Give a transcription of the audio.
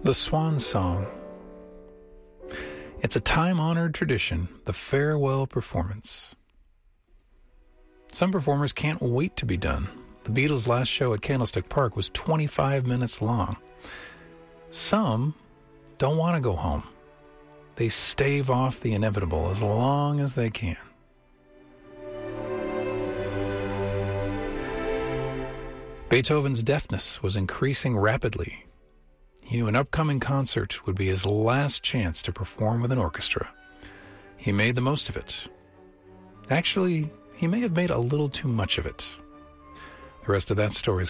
The Swan Song. It's a time-honored tradition, the farewell performance. Some performers can't wait to be done. The Beatles' last show at Candlestick Park was 25 minutes long. Some don't want to go home. They stave off the inevitable as long as they can. Beethoven's deafness was increasing rapidly. He knew an upcoming concert would be his last chance to perform with an orchestra. He made the most of it. Actually, he may have made a little too much of it. The rest of that story is